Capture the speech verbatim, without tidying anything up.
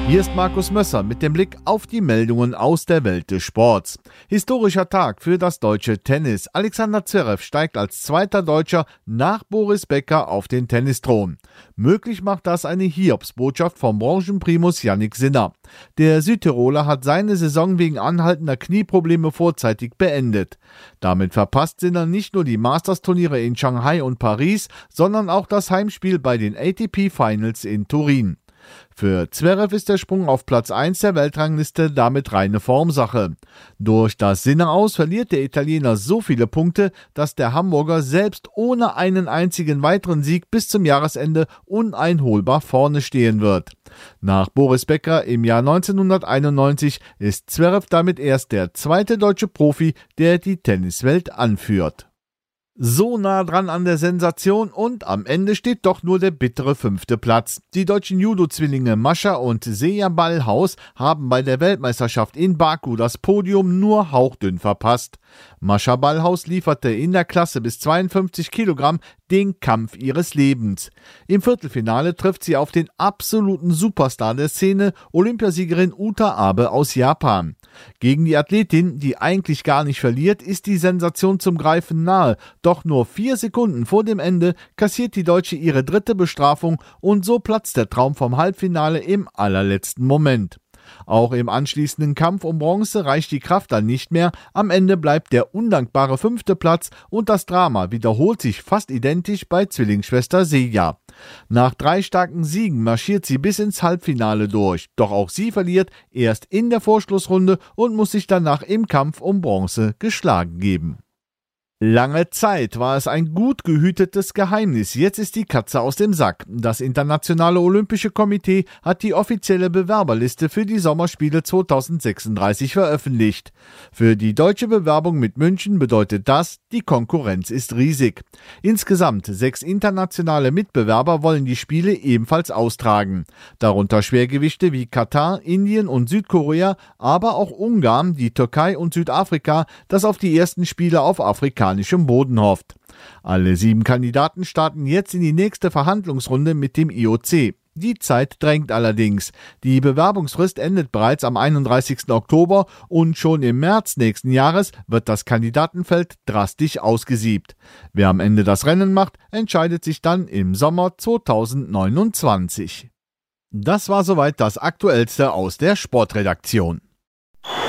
Hier ist Markus Mösser mit dem Blick auf die Meldungen aus der Welt des Sports. Historischer Tag für das deutsche Tennis. Alexander Zverev steigt als zweiter Deutscher nach Boris Becker auf den Tennisthron. Möglich macht das eine Hiobsbotschaft vom Branchenprimus Jannik Sinner. Der Südtiroler hat seine Saison wegen anhaltender Knieprobleme vorzeitig beendet. Damit verpasst Sinner nicht nur die Masters-Turniere in Shanghai und Paris, sondern auch das Heimspiel bei den A T P Finals in Turin. Für Zverev ist der Sprung auf Platz eins der Weltrangliste damit reine Formsache. Durch das Sinner-Aus verliert der Italiener so viele Punkte, dass der Hamburger selbst ohne einen einzigen weiteren Sieg bis zum Jahresende uneinholbar vorne stehen wird. Nach Boris Becker im Jahr neunzehnhunderteinundneunzig ist Zverev damit erst der zweite deutsche Profi, der die Tenniswelt anführt. So nah dran an der Sensation und am Ende steht doch nur der bittere fünfte Platz. Die deutschen Judo-Zwillinge Mascha und Seja Ballhaus haben bei der Weltmeisterschaft in Baku das Podium nur hauchdünn verpasst. Mascha Ballhaus lieferte in der Klasse bis zweiundfünfzig Kilogramm den Kampf ihres Lebens. Im Viertelfinale trifft sie auf den absoluten Superstar der Szene, Olympiasiegerin Uta Abe aus Japan. Gegen die Athletin, die eigentlich gar nicht verliert, ist die Sensation zum Greifen nahe. Doch nur vier Sekunden vor dem Ende kassiert die Deutsche ihre dritte Bestrafung und so platzt der Traum vom Halbfinale im allerletzten Moment. Auch im anschließenden Kampf um Bronze reicht die Kraft dann nicht mehr. Am Ende bleibt der undankbare fünfte Platz und das Drama wiederholt sich fast identisch bei Zwillingsschwester Seja. Nach drei starken Siegen marschiert sie bis ins Halbfinale durch. Doch auch sie verliert erst in der Vorschlussrunde und muss sich danach im Kampf um Bronze geschlagen geben. Lange Zeit war es ein gut gehütetes Geheimnis. Jetzt ist die Katze aus dem Sack. Das Internationale Olympische Komitee hat die offizielle Bewerberliste für die Sommerspiele zweitausendsechsunddreißig veröffentlicht. Für die deutsche Bewerbung mit München bedeutet das, die Konkurrenz ist riesig. Insgesamt sechs internationale Mitbewerber wollen die Spiele ebenfalls austragen. Darunter Schwergewichte wie Katar, Indien und Südkorea, aber auch Ungarn, die Türkei und Südafrika, das auf die ersten Spiele auf Afrika Boden hofft. Alle sieben Kandidaten starten jetzt in die nächste Verhandlungsrunde mit dem I O C. Die Zeit drängt allerdings. Die Bewerbungsfrist endet bereits am einunddreißigsten Oktober und schon im März nächsten Jahres wird das Kandidatenfeld drastisch ausgesiebt. Wer am Ende das Rennen macht, entscheidet sich dann im Sommer zweitausendneunundzwanzig. Das war soweit das Aktuellste aus der Sportredaktion.